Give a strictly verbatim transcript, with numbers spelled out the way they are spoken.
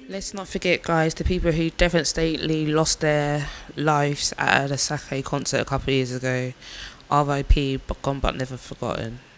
Let's not forget, guys, the people who devastatingly lost their lives at the Sake concert a couple of years ago. R I P, but gone but never forgotten.